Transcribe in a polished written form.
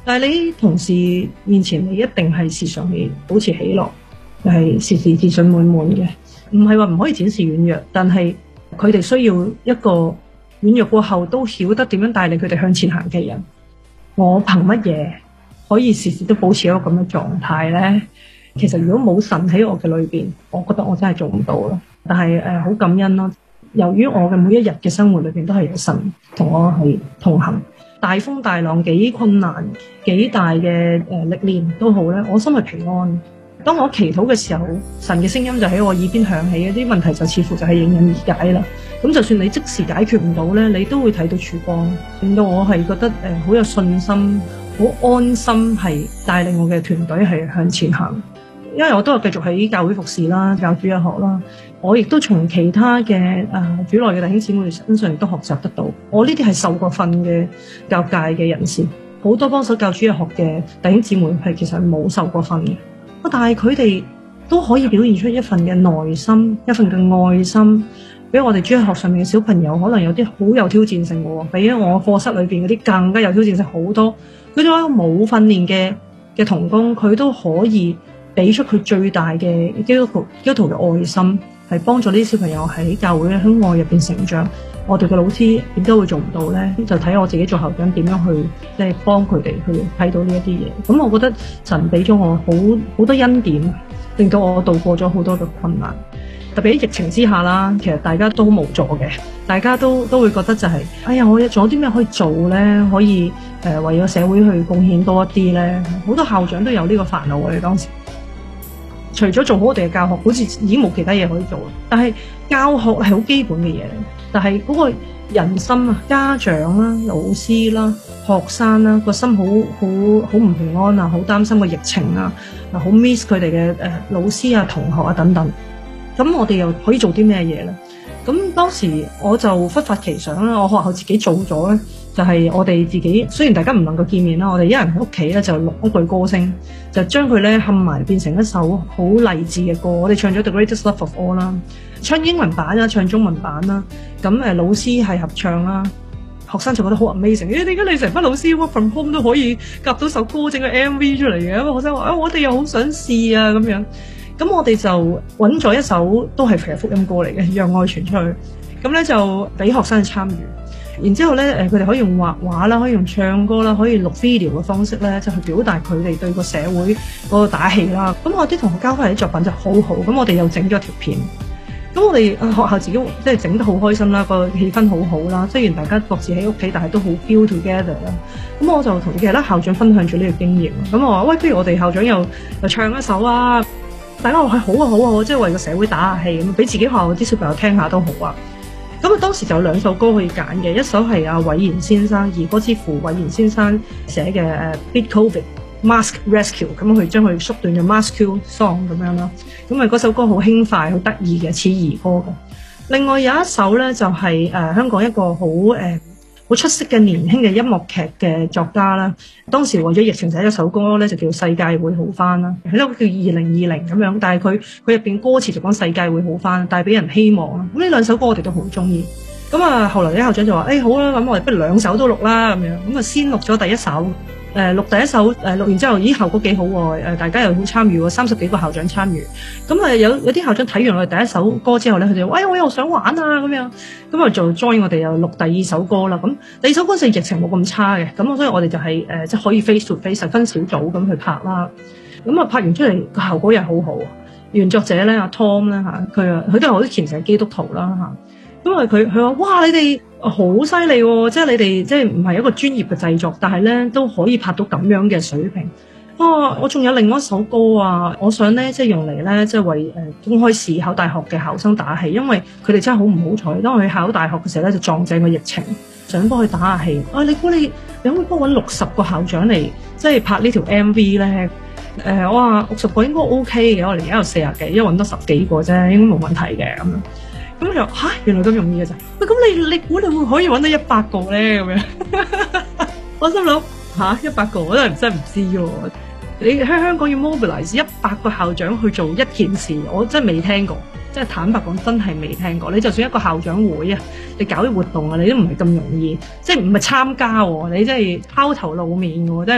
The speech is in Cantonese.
但係你喺同事面前，你一定係時常係保持喜樂，係時時自信滿滿嘅。唔係話唔可以展示軟弱，但係佢哋需要一個軟弱過後都曉得點樣帶領佢哋向前行嘅人。我憑乜嘢可以時時都保持一個咁嘅狀態呢？其實如果冇神喺我嘅裏邊，我覺得我真係做唔到咯。但係好感恩咯。由於我嘅每一日嘅生活裏邊都係有神同我係同行，大風大浪幾困難幾大嘅歷練都好咧，我心係平安。當我祈禱嘅時候，神嘅聲音就喺我耳邊響起，啲問題就似乎就係迎刃而解啦。咁就算你即時解決唔到咧，你都會睇到曙光，令到我係覺得好有信心，好安心係帶領我嘅團隊係向前行。因為我都係繼續喺教會服侍啦，教主日學啦，我亦都從其他嘅主內嘅弟兄姊妹身上亦都學習得到。我呢啲係受過訓嘅教界嘅人士，好多幫手教主日學嘅弟兄姊妹係其實冇受過訓嘅，但係佢哋都可以表現出一份嘅耐心，一份嘅愛心，俾我哋主日學上面嘅小朋友，可能有啲好有挑戰性嘅，比我課室裏邊嗰啲更加有挑戰性好多。佢哋話冇訓練嘅同工，佢都可以俾出佢最大嘅基督徒嘅愛心，係幫助呢啲小朋友喺教會喺愛入邊成長。我哋嘅老師點解會做唔到呢？就睇我自己做校長點樣去即係幫佢哋去睇到呢一啲嘢。咁我覺得神俾咗我好多恩典，令到我度過咗好多嘅困難。特別喺疫情之下啦，其實大家都好無助嘅，大家都會覺得就係哎呀，我仲有啲咩可以做呢？可以為咗社會去貢獻多一啲呢？好多校長都有呢個煩惱。我哋當時除咗做好我哋嘅教學，好似已經冇其他嘢可以做。但係教學係好基本嘅嘢，但係嗰個人心啊，家長啦、老師啦、學生啦，個心好唔平安啊，好擔心個疫情啊，好 miss 佢哋嘅老師啊、同學啊等等。咁我哋又可以做啲咩嘢咧？咁當時我就忽發奇想啦，我學校自己做咗咧，就係我哋自己，雖然大家唔能夠見面啦，我哋一人喺屋企咧就錄一句歌聲，就將佢咧冚埋變成一首好勵志嘅歌。我哋唱咗 The Greatest Love of All 啦，唱英文版啦，唱中文版啦。咁老師係合唱啦，學生就覺得好 amazing。點解你成班老師 work from home 都可以夾到首歌整個 MV 出嚟嘅？因為學生話我哋又好想試啊咁樣。咁我哋就揾咗一首都係其實福音歌嚟嘅，讓愛傳出去。咁咧就俾學生去參與，然之後咧佢哋可以用畫畫啦，可以用唱歌啦，可以錄 video 嘅方式咧，就去表達佢哋對個社會嗰個打氣啦。咁我啲同學交翻嚟啲作品就好好，咁我哋又整咗條片。咁我哋學校自己即係整得好開心啦，個氣氛好好啦。雖然大家各自喺屋企，但係都好 feel together 啦。咁我就同其他校長分享咗呢個經驗。咁我話喂，不如我哋校長又唱一首啊！大家話係好啊好啊，即係為個社會打下氣咁，俾自己學校啲小朋友聽下都好啊。咁當時就有兩首歌可以揀嘅，一首係阿韋賢先生兒歌之父韋賢先生寫嘅Beat Covid Mask Rescue， 咁佢將佢縮短咗 Mask Song 咁樣啦。咁嗰首歌好輕快好得意嘅，似兒歌嘅。另外有一首咧就係香港一個好出色嘅年輕嘅音樂劇嘅作家啦，當時為咗疫情寫咗首歌咧，就叫世界會好返啦，係咯叫2020咁樣，但係佢入邊歌詞就講世界會好返，帶俾人希望啦。咁呢兩首歌我哋都好中意。咁後來啲校長就話好啦，咁我哋不如兩首都錄啦咁樣。咁先錄咗第一首。錄第一首錄完之後，咦效果幾好喎！大家又好參與喎，30幾個校長參與。咁有啲校長睇完我哋第一首歌之後咧，佢哋話我又想玩啊咁樣。咁就 join 我哋又錄第二首歌啦。咁第二首歌就疫情冇咁差嘅，咁所以我哋就係即係可以 face to face 分小組咁去拍啦。咁拍完出嚟個效果又好好。原作者咧阿 Tom 咧佢都係好虔誠基督徒啦嚇。因為佢話哇你哋好犀利喎，即係你哋即係唔係一個專業嘅製作，但係咧都可以拍到咁樣嘅水平。我仲有另外一首歌啊，我想咧即係用嚟咧即係為公開試考大學嘅考生打氣，因為佢哋真係好唔好彩，當佢考大學嘅時候咧就撞正個疫情，想幫佢打下氣。你估你可唔可以幫搵60個校長嚟即係拍呢條 MV 咧？我話60個應該 OK 嘅，我哋而家有40幾，因為搵多10幾個啫，應該冇問題嘅咁樣。咁就原來咁容易嘅咋？喂，咁你估你會可以揾到100個咧？咁樣，我心諗100個我真係唔知喎。你喺香港要 mobilize 100個校長去做一件事，我真係未聽過。即係坦白講，真係未聽過。你就算一個校長會啊，你搞啲活動啊，你都唔係咁容易，即係唔係參加喎？你真係拋頭露面喎，真係。